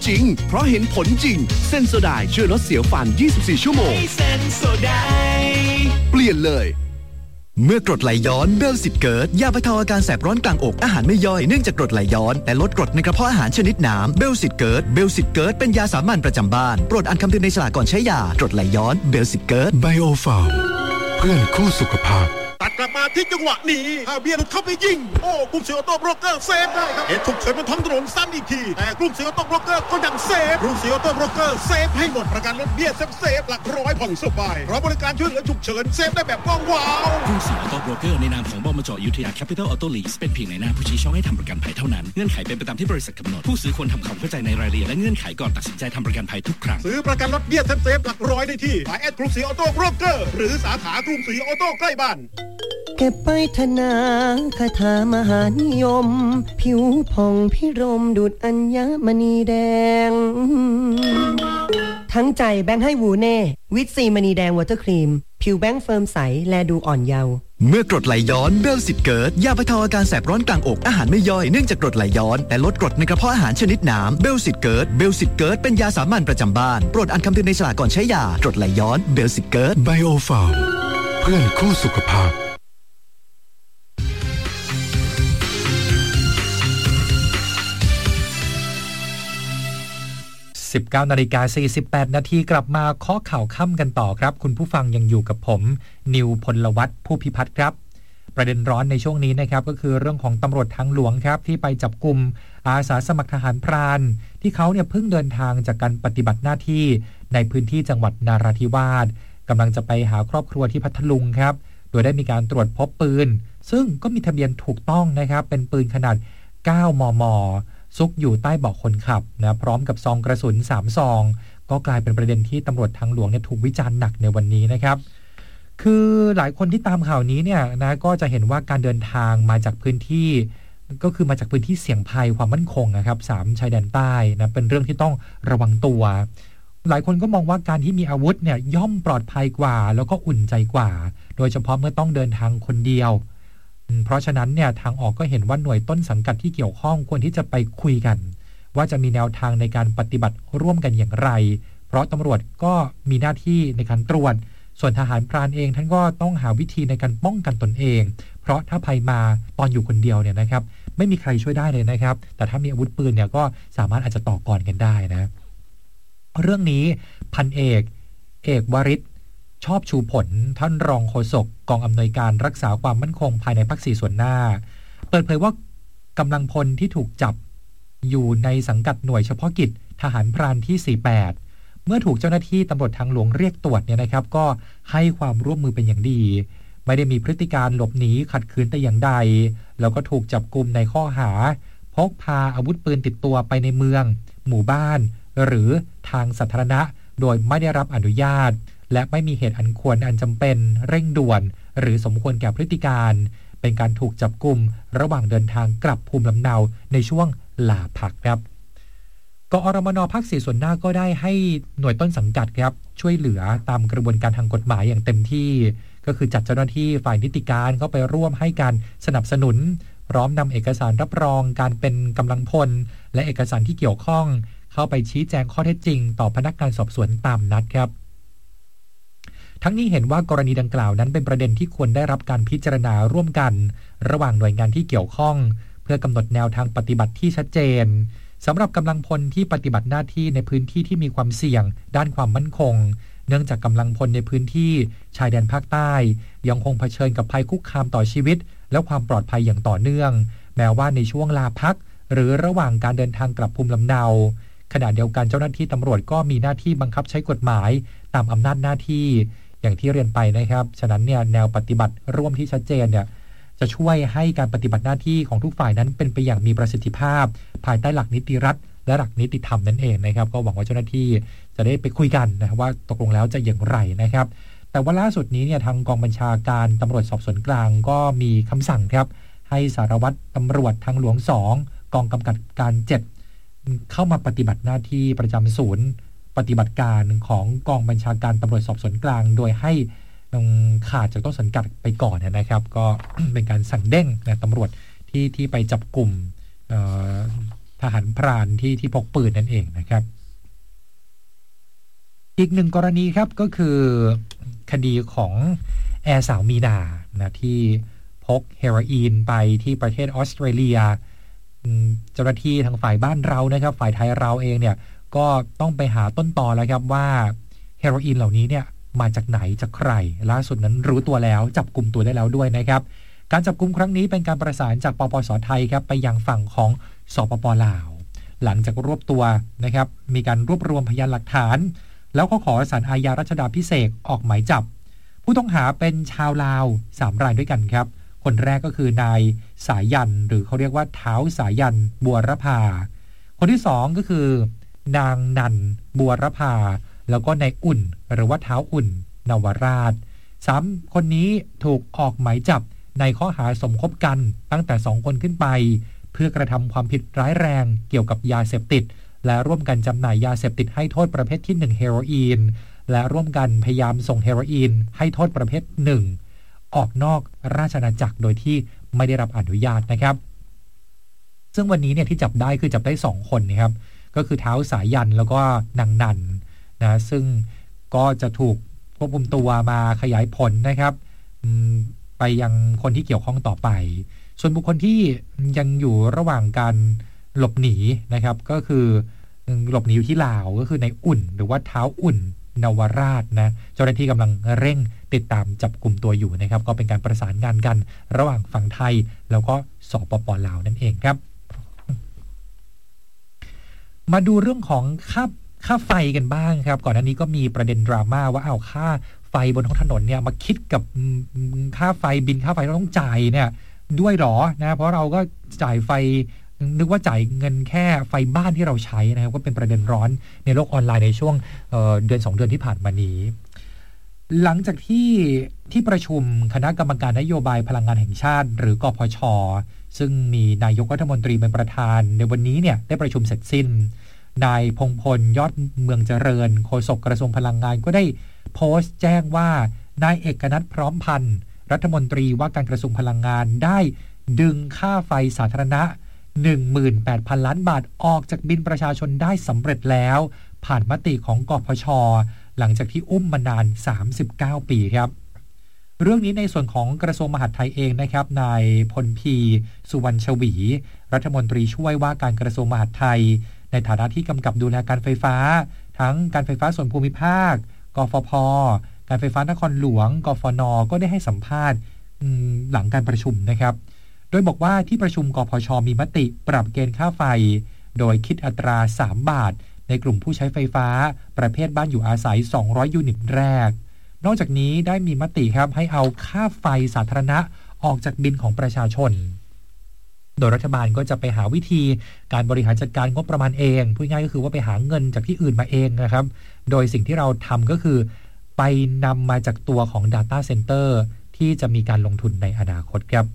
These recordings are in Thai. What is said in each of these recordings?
จริงเพราะเห็นผลจริงเซนโซไดช่วยลดเสียวฟัน24ชั่วโมงเซนโซไดเปลี่ยนเลยเมื่อกรดไหลย้อนเบลสิตเกิดยาบรรเทาอาการแสบร้อนกลางอกอาหารไม่ย่อยเนื่องจากกรดไหลย้อนแต่ลดกรดในกระเพาะอาหารชนิดน้ำเบลสิตเกิดเป็นยาสามัญประจำบ้านโปรดอ่านคำเตือนในฉลากก่อนใช้ยากรดไหลย้อนเบลสิตเกิดไบโอฟาร์มเพื่อนคู่สุขภาพตัดกลับมาที่จังหวะนี้ฮาเบียร์เข้าไปยิงโอ้กรุงศรีออโต้โบรกเกอร์เซฟได้ครับเหตุฉุกเฉินบนท้องถนนซ้ำอีกทีแต่กรุงศรีออโต้โบรกเกอร์ก็ยังเซฟกรุงศรีออโต้โบรกเกอร์เซฟให้หมดประกันรถเบี้ยเซฟหลักร้อยผ่อนสบายเพราะบริการช่วยเหลือฉุกเฉินเซฟได้แบบว้าวกรุงศรีออโต้โบรกเกอร์ในนามของบมจ.อยุธยาแคปิตอลออโต้ลีสเป็นเพียงในหน้าผู้ชี้ช่องให้ทำประกันภัยเท่านั้นเงื่อนไขเป็นไปตามที่บริษัทกำหนดผู้ซื้อควรทำความเข้าใจในรายละเอียดและเงื่อนไขก่อนตัดสินใจทำประกันภัยทุกครั้งซื้อประกันรถเบี้ยเซฟหลักร้อยได้ที่แอดกรุงศรีออโต้โบรกเกอร์หรือสาขากรุงศรีออโต้ใกล้บ้านเก็บไปธนาคาถามหานิยมผิวผ่องพิรมดุจอัญมณีแดงทั้งใจแบงค์ให้วูเน่วิตซีมณีแดงวอเตอร์ครีมผิวแบงค์เฟิร์มใสแลดูอ่อนเยาว์เมื่อกรดไหลย้อนเบลสิตเกิดยาบรรเทาอาการแสบร้อนกลางอกอาหารไม่ย่อยเนื่องจากกรดไหลย้อนแต่ลดกรดในกระเพาะอาหารชนิดน้ำเบลสิตเกิดเป็นยาสามัญประจำบ้านโปรดอ่านคำเตือนในฉลากก่อนใช้ยากรดไหลย้อนเบลสิตเกิดไบโอฟาร์มเพื่อนคู่สุขภาพ 19:48 นาทีกลับมาเคาะข่าวค่ำกันต่อครับคุณผู้ฟังยังอยู่กับผมนิวพลวัฒน์ผู้พิพัฒน์ครับประเด็นร้อนในช่วงนี้นะครับก็คือเรื่องของตำรวจทางหลวงครับที่ไปจับกุมอาสาสมัครทหารพรานที่เขาเนี่ยเพิ่งเดินทางจากการปฏิบัติหน้าที่ในพื้นที่จังหวัดนราธิวาสกำลังจะไปหาครอบครัวที่พัทลุงครับโดยได้มีการตรวจพบปืนซึ่งก็มีทะเบียนถูกต้องนะครับเป็นปืนขนาด 9 มม.ซุกอยู่ใต้เบาะคนขับนะพร้อมกับซองกระสุน3 ซองก็กลายเป็นประเด็นที่ตำรวจทางหลวงเนี่ยถูกวิจารณ์หนักในวันนี้นะครับคือหลายคนที่ตามข่าวนี้เนี่ยนะก็จะเห็นว่าการเดินทางมาจากพื้นที่ก็คือมาจากพื้นที่เสี่ยงภัยความมั่นคงนะครับ3ชายแดนใต้นะเป็นเรื่องที่ต้องระวังตัวหลายคนก็มองว่าการที่มีอาวุธเนี่ยย่อมปลอดภัยกว่าแล้วก็อุ่นใจกว่าโดยเฉพาะเมื่อต้องเดินทางคนเดียวเพราะฉะนั้นเนี่ยทางออกก็เห็นว่าหน่วยต้นสังกัดที่เกี่ยวข้องควรที่จะไปคุยกันว่าจะมีแนวทางในการปฏิบัติร่วมกันอย่างไรเพราะตำรวจก็มีหน้าที่ในการตรวจส่วนทหารพรานเองท่านก็ต้องหาวิธีในการป้องกันตนเองเพราะถ้าภัยมาตอนอยู่คนเดียวเนี่ยนะครับไม่มีใครช่วยได้เลยนะครับแต่ถ้ามีอาวุธปืนเนี่ยก็สามารถอาจจะต่อกรกันได้นะเรื่องนี้พันเอกวริศชอบชูผลท่านรองโฆษกกองอำนวยการรักษาความมั่นคงภายในภาค4ส่วนหน้าเปิดเผยว่ากำลังพลที่ถูกจับอยู่ในสังกัดหน่วยเฉพาะกิจทหารพรานที่48เมื่อถูกเจ้าหน้าที่ตำรวจทางหลวงเรียกตรวจเนี่ยนะครับก็ให้ความร่วมมือเป็นอย่างดีไม่ได้มีพฤติการหลบหนีขัดขืนแต่อย่างใดแล้วก็ถูกจับกุมในข้อหาพกพาอาวุธปืนติดตัวไปในเมืองหมู่บ้านหรือทางสาธารณะโดยไม่ได้รับอนุญาตและไม่มีเหตุอันควรอันจำเป็นเร่งด่วนหรือสมควรแก่พฤติการเป็นการถูกจับกุมระหว่างเดินทางกลับภูมิลำเนาในช่วงลาพักครับกอรมนภาค4ส่วนหน้าก็ได้ให้หน่วยต้นสังกัดครับช่วยเหลือตามกระบวนการทางกฎหมายอย่างเต็มที่ก็คือจัดเจ้าหน้าที่ฝ่ายนิติการเข้าไปร่วมให้การสนับสนุนพร้อมนำเอกสารรับรองการเป็นกำลังพลและเอกสารที่เกี่ยวข้องเข้าไปชี้แจงข้อเท็จจริงต่อพนักงานสอบสวนตามนัดครับทั้งนี้เห็นว่ากรณีดังกล่าวนั้นเป็นประเด็นที่ควรได้รับการพิจารณาร่วมกันระหว่างหน่วยงานที่เกี่ยวข้องเพื่อกำหนดแนวทางปฏิบัติที่ชัดเจนสำหรับกำลังพลที่ปฏิบัติหน้าที่ในพื้นที่ที่มีความเสี่ยงด้านความมั่นคงเนื่องจากกำลังพลในพื้นที่ชายแดนภาคใต้ยังคงเผชิญกับภัยคุกคามต่อชีวิตและความปลอดภัยอย่างต่อเนื่องแม้ว่าในช่วงลาพักหรือระหว่างการเดินทางกลับภูมิลำเนาขณะเดียวกันเจ้าหน้าที่ตำรวจก็มีหน้าที่บังคับใช้กฎหมายตามอำนาจหน้าที่อย่างที่เรียนไปนะครับฉะนั้นเนี่ยแนวปฏิบัติร่วมที่ชัดเจนเนี่ยจะช่วยให้การปฏิบัติหน้าที่ของทุกฝ่ายนั้นเป็นไปอย่างมีประสิทธิภาพภายใต้หลักนิติรัฐและหลักนิติธรรมนั่นเองนะครับก็หวังว่าเจ้าหน้าที่จะได้ไปคุยกันนะว่าตกลงแล้วจะอย่างไรนะครับแต่ว่าล่าสุดนี้เนี่ยทางกองบัญชาการตำรวจสอบสวนกลางก็มีคำสั่งครับให้สารวัตรตำรวจทางหลวง2กองกำกับการ7เข้ามาปฏิบัติหน้าที่ประจำศูนย์ปฏิบัติการของกองบัญชาการตำรวจสอบสวนกลางโดยให้ขาดจากต้นสังกัดไปก่อนนะครับก็ เป็นการสั่งเด้งนะตำรวจที่ไปจับกลุ่มทหารพรานที่พกปืนนั่นเองนะครับอีกหนึ่งกรณีครับก็คือคดีของแอร์สาวมีนานะที่พกเฮโรอีนไปที่ประเทศออสเตรเลียเจ้าหน้าที่ทางฝ่ายบ้านเรานะครับฝ่ายไทยเราเองเนี่ยก็ต้องไปหาต้นตอแล้วครับว่าเฮโรอีนเหล่านี้เนี่ยมาจากไหนจากใครล่าสุดนั้นรู้ตัวแล้วจับกลุ่มตัวได้แล้วด้วยนะครับการจับกลุ่มครั้งนี้เป็นการประสานจากปปส.ไทยครับไปยังฝั่งของสปป.ลาวหลังจากรวบตัวนะครับมีการรวบรวมพยานหลักฐานแล้วก็ขอศาลอาญารัชดาภิเษกออกหมายจับผู้ต้องหาเป็นชาวลาว3 รายด้วยกันครับคนแรกก็คือนายสายันหรือเขาเรียกว่าเท้าสายันบัวรพาคนที่2ก็คือนางนันบัวรพาแล้วก็นายอุ่นหรือว่าเท้าอุ่นนวราช3 คนนี้ถูกออกหมายจับในข้อหาสมคบกันตั้งแต่2 คนขึ้นไปเพื่อกระทำความผิดร้ายแรงเกี่ยวกับยาเสพติดและร่วมกันจำหน่ายยาเสพติดให้โทษประเภทที่1เฮโรอีนและร่วมกันพยายามส่งเฮโรอีนให้โทษประเภท1ออกนอกราชอาณาจักรโดยที่ไม่ได้รับอนุญาตนะครับซึ่งวันนี้เนี่ยที่จับได้คือจับได้2 คนนะครับก็คือเท้าสายันแล้วก็นางนันนะซึ่งก็จะถูกควบคุมตัวมาขยายผลนะครับไปยังคนที่เกี่ยวข้องต่อไปส่วนบุคคลที่ยังอยู่ระหว่างการหลบหนีนะครับก็คือหลบหนีอยู่ที่ลาวก็คือในอุ่นหรือว่าเท้าอุ่นนวราชนะเจ้าหน้าที่กำลังเร่งติดตามจับกลุ่มตัวอยู่นะครับก็เป็นการประสานงานกันระหว่างฝั่งไทยแล้วก็สปป.ลาวนั่นเองครับมาดูเรื่องของค่าไฟกันบ้างครับก่อนหน้านี้ก็มีประเด็นดราม่าว่าเอาค่าไฟบนท้องถนนเนี่ยมาคิดกับค่าไฟบินค่าไฟเราต้องจ่ายเนี่ยด้วยหรอนะเพราะเราก็จ่ายไฟนึกว่าจ่ายเงินแค่ไฟบ้านที่เราใช้นะครับก็เป็นประเด็นร้อนในโลกออนไลน์ในช่วงเดือน2 เดือนที่ผ่านมานี้หลังจากที่ประชุมคณะกรรมการนโยบายพลังงานแห่งชาติหรือกพช.ซึ่งมีนายกรัฐมนตรีเป็นประธานในวันนี้เนี่ยได้ประชุมเสร็จสิ้นนายพงพลยอดเมืองเจริญโฆษกกระทรวงพลังงานก็ได้โพสต์แจ้งว่านายเอกนัทพร้อมพันธ์รัฐมนตรีว่าการกระทรวงพลังงานได้ดึงค่าไฟสาธารณะ 18,000 ล้านบาทออกจากบิลประชาชนได้สำเร็จแล้วผ่านมติของกพช.หลังจากที่อุ้มมานาน39 ปีครับเรื่องนี้ในส่วนของกระทรวงมหาดไทยเองนะครับนายพลพีสุวรรณชวีรัฐมนตรีช่วยว่าการกระทรวงมหาดไทยในฐานะที่กำกับดูแลการไฟฟ้าทั้งการไฟฟ้าส่วนภูมิภาคกฟผ.การไฟฟ้านครหลวงกฟน.ก็ได้ให้สัมภาษณ์หลังการประชุมนะครับโดยบอกว่าที่ประชุมกพช.มีมติปรับเกณฑ์ค่าไฟโดยคิดอัตรา3 บาทในกลุ่มผู้ใช้ไฟฟ้าประเภทบ้านอยู่อาศัย200 ยูนิตแรกนอกจากนี้ได้มีมติครับให้เอาค่าไฟสาธารณะออกจากบิลของประชาชนโดยรัฐบาลก็จะไปหาวิธีการบริหารจัดการงบประมาณเองพูดง่ายก็คือว่าไปหาเงินจากที่อื่นมาเองนะครับโดยสิ่งที่เราทำก็คือไปนำมาจากตัวของ Data Center ที่จะมีการลงทุนในอนาคตครับ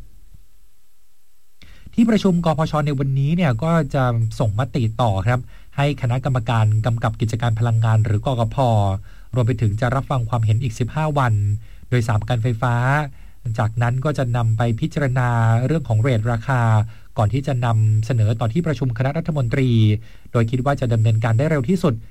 ที่ประชุมกพช.ในวันนี้เนี่ยก็จะส่งมติต่อครับให้คณะกรรมการกำกับกิจการพลังงานหรือกกพ.รวมไปถึงจะรับฟังความเห็นอีก15 วันโดย3การไฟฟ้าจากนั้นก็จะนำไปพิจารณาเรื่องของเรทราคาก่อนที่จะนำเสนอต่อที่ประชุมคณะรัฐมนตรีโดยคิดว่าจะดำเนินการได้เร็วที่สุด